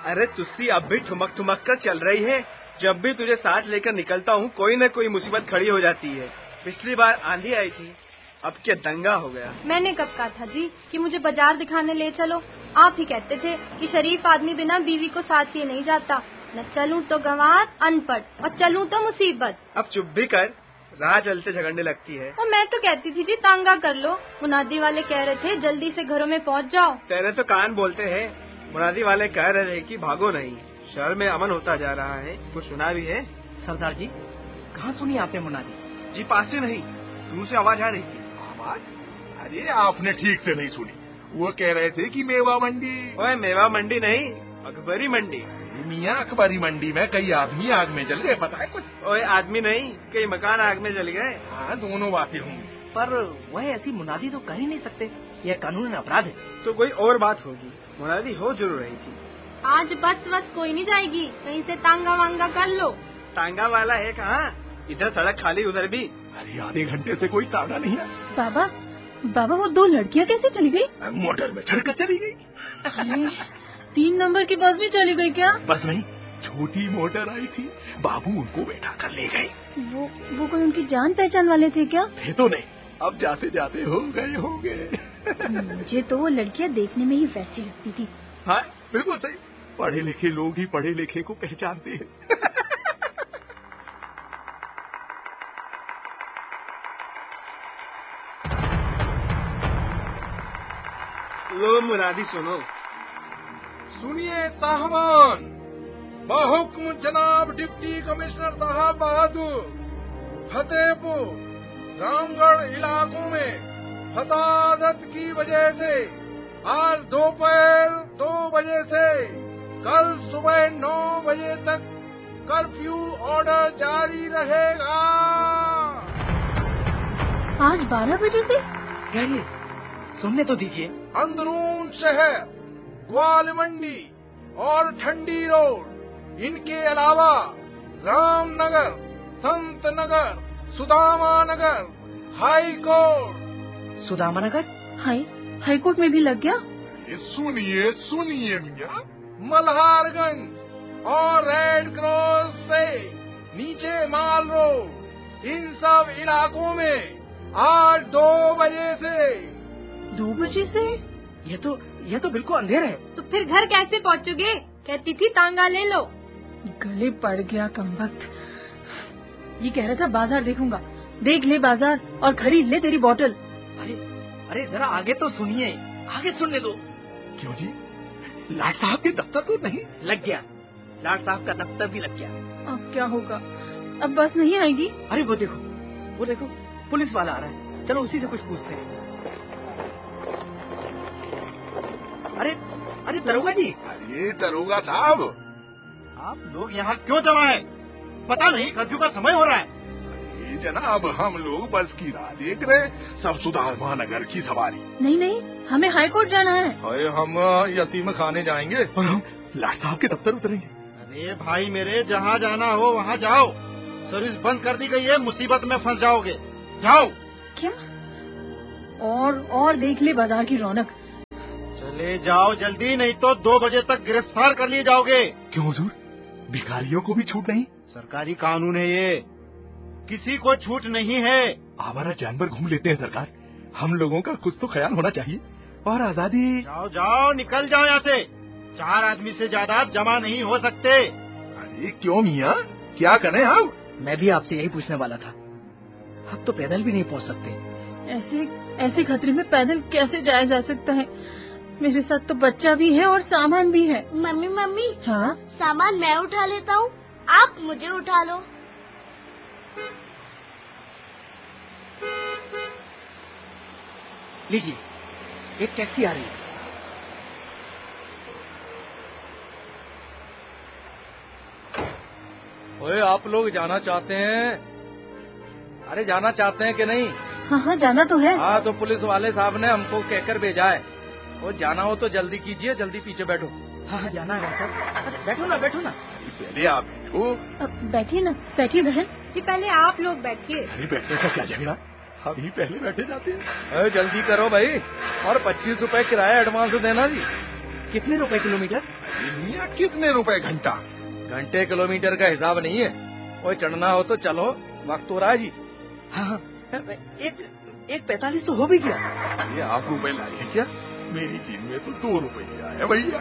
अरे तुस्सी अब भी ठुमक ठुमक कर चल रही है। जब भी तुझे साथ लेकर निकलता हूँ कोई न कोई मुसीबत खड़ी हो जाती है। पिछली बार आंधी आई थी, अब क्या दंगा हो गया। मैंने कब कहा था जी कि मुझे बाजार दिखाने ले चलो। आप ही कहते थे कि शरीफ आदमी बिना बीवी को साथ लिए नहीं जाता। न चलूं तो गंवार अनपढ़ और चलूं तो मुसीबत। अब चुप भी कर, राह चलते झगड़ने लगती है। और मैं तो कहती थी जी तांगा कर लो। मुनादी वाले कह रहे थे जल्दी से घरों में पहुंच जाओ। तेरे तो कान बोलते हैं। मुनादी वाले कह रहे कि भागो नहीं, शहर में अमन होता जा रहा है। कुछ सुना भी है? सरदार जी कहाँ सुनी आपने मुनादी? जी पास से नहीं, दूर से आवाज आ रही थी। आवाज? अरे आपने ठीक से नहीं सुनी। वो कह रहे थे कि मेवा मंडी। ओए मेवा मंडी नहीं, अकबरी मंडी। मियाँ अकबरी मंडी में कई आदमी आग में जल गए, पता है कुछ? ओए आदमी नहीं, कई मकान आग में जल गए। हाँ दोनों बातें होंगी। पर वह ऐसी मुनादी तो कर ही नहीं सकते, यह कानून अपराध है। तो कोई और बात होगी। मुनादी हो जरूर रही थी। आज बस कोई नहीं जाएगी, कहीं से तांगा वांगा कर लो। तांगा वाला है कहाँ? इधर सड़क खाली, उधर भी। अरे आधे घंटे से कोई तांगा नहीं है। बाबा वो 2 लड़कियाँ कैसे चली गई? मोटर में चढ़कर चली गई। 3 नंबर की बस भी चली गई क्या? बस नहीं, छोटी मोटर आई थी, बाबू उनको बैठा कर ले गए। वो कोई उनकी जान पहचान वाले थे क्या? थे तो नहीं, अब जाते जाते हो गए। मुझे तो वो लड़कियाँ देखने में ही वैसी लगती थी। हाँ बिल्कुल सही, पढ़े लिखे लोग ही पढ़े लिखे को पहचानते हैं। लो मुनादी सुनो। सुनिए साहबान, बहुक्म जनाब डिप्टी कमिश्नर साहब बहादुर, फतेहपुर रामगढ़ इलाकों में फसादत की वजह से आज दोपहर 2 बजे से कल सुबह 9 बजे तक कर्फ्यू ऑर्डर जारी रहेगा। आज 12 बजे से? क्या ये? सुनने तो दीजिए। अंदरून शहर, ग्वाल मंडी और ठंडी रोड, इनके अलावा रामनगर, संत नगर, सुदामा नगर, हाई कोर्ट। सुदामा नगर? हाई कोर्ट में भी लग गया? सुनिए मियाँ, मल्हारगंज और रेड क्रॉस से नीचे माल रोड, इन सब इलाकों में आज 2 बजे से। 2 बजे से? यह तो बिल्कुल अंधेरा है। तो फिर घर कैसे पहुँचोगे? कहती थी तांगा ले लो। गले पड़ गया कमबख्त। ये कह रहा था बाजार देखूंगा। देख ले बाजार और खरीद ले तेरी बोतल। अरे जरा आगे तो सुनिए, आगे सुनने दो। क्यों जी, लाट साहब के दफ्तर तो नहीं? लग गया, लाट साहब का दफ्तर भी लग गया। अब क्या होगा? अब बस नहीं आएगी? अरे वो देखो पुलिस वाला आ रहा है, चलो उसी से कुछ पूछते हैं। अरे दरोगा जी। अरे दरोगा साहब, आप लोग यहाँ क्यों जमा है? पता नहीं कर्फ्यू का समय हो रहा है। अरे जनाब, हम लोग बस की राह देख रहे, सब सुदामा नगर की सवारी। नहीं, हमें हाई कोर्ट जाना है। अरे हम यतीम खाने जाएंगे और हम लाट साहब के दफ्तर उतरेंगे। अरे भाई मेरे, जहाँ जाना हो वहाँ जाओ, सर्विस बंद कर दी गई है, मुसीबत में फंस जाओगे। जाओ। क्या? और देख ले बाजार की रौनक। चले जाओ जल्दी, नहीं तो 2 बजे तक गिरफ्तार कर लिए जाओगे। क्यों हुजूर, भिखारियों को भी छूट नहीं? सरकारी कानून है ये, किसी को छूट नहीं है। आवारा जानवर घूम लेते हैं सरकार, हम लोगों का कुछ तो ख्याल होना चाहिए। और आजादी। जाओ निकल जाओ यहाँ से। 4 आदमी से ज्यादा जमा नहीं हो सकते। अरे क्यों मियाँ, क्या करें हम? मैं भी आपसे यही पूछने वाला था, अब तो पैदल भी नहीं पहुँच सकते। ऐसे खतरे में पैदल कैसे जाया जा सकता है? मेरे साथ तो बच्चा भी है और सामान भी है। मम्मी। हाँ? सामान मैं उठा लेता हूँ, आप मुझे उठा लो। लीजिए, एक टैक्सी आ रही है। ओए, आप लोग जाना चाहते हैं? अरे जाना चाहते हैं कि नहीं? हाँ जाना तो है। हाँ तो पुलिस वाले साहब ने हमको कहकर भेजा है, वो जाना हो तो जल्दी कीजिए, जल्दी पीछे बैठो। हाँ जाना है साहब। बैठो ना। पहले आप बैठो। बैठिए बहन जी, पहले आप लोग बैठिए। अरे बैठने का क्या झगड़ा, हम ही पहले बैठे जाते हैं। जल्दी करो भाई, और 25 रुपए किराया एडवांस देना जी। कितने रुपए किलोमीटर? मियाँ कितने रुपए घंटा? घंटे किलोमीटर का हिसाब नहीं है। कोई चढ़ना हो तो चलो, वक्त हो रहा है जी। हाँ, एक 45 तो हो भी गया। ये आप रुपए लाए क्या? मेरी जेब में तो 2 रुपया है भैया।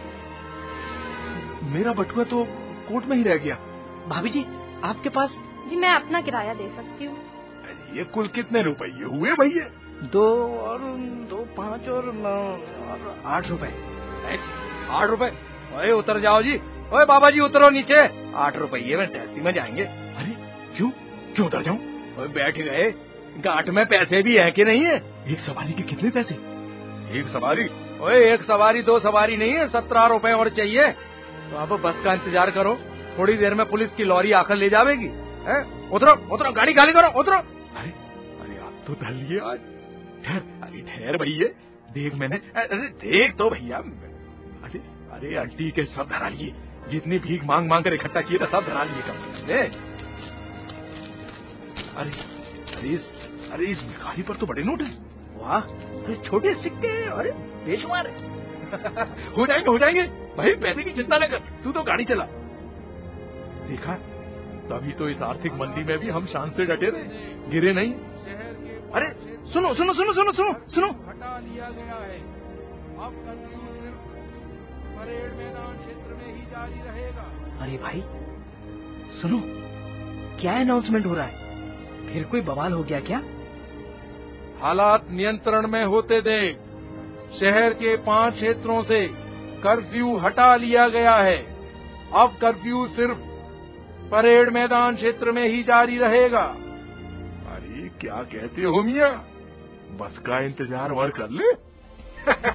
मेरा बटुआ तो कोर्ट में ही रह गया। भाभी जी, आपके पास? जी मैं अपना किराया दे सकती हूँ। ये कुल कितने रुपये हुए भैया? 2 और 2, 5 और 9 और 8 रुपए। 8 रुपए? ओए उतर जाओ जी। ओए बाबा जी उतरो नीचे। 8 रुपये में टैक्सी में जाएंगे। अरे क्यों क्यों उतर जाऊं? ओए बैठ गए, गांठ में पैसे भी है कि नहीं है? एक सवारी के कितने पैसे? एक सवारी? ओए एक सवारी 2 सवारी नहीं है, 17 रुपए और चाहिए। तो अब बस का इंतजार करो, थोड़ी देर में पुलिस की लॉरी आकर ले जाएगी। उतरो उतरो, गाड़ी खाली करो, उतरो। अरे अरे आप तो धर लिए आज। ठहर, अरे ठहर भैया, देख मैंने, अरे देख तो भैया। अरे अरे आंटी के सब धरा लिए, जितनी भीख मांग मांग कर इकट्ठा किए था सब धरा लिए कम। अरे इस भिखारी पर तो बड़े नोट है। वाह, अरे छोटे सिक्के, अरे बेशुमार है। हो जाएंगे भाई, पैसे की चिंता न कर, तू तो गाड़ी चला। देखा, तभी तो इस आर्थिक मंदी में भी हम शान से डटे रहे, गिरे नहीं। अरे सुनो सुनो सुनो सुनो सुनो सुनो, हटा लिया गया है। अब कर्फ्यू सिर्फ परेड मैदान क्षेत्र में ही जारी रहेगा। अरे भाई सुनो, क्या अनाउंसमेंट हो रहा है? फिर कोई बवाल हो गया क्या? हालात नियंत्रण में होते देख शहर के 5 क्षेत्रों से कर्फ्यू हटा लिया गया है। अब कर्फ्यू सिर्फ परेड मैदान क्षेत्र में ही जारी रहेगा। अरे क्या कहते हो मियाँ, बस का इंतजार और कर ले।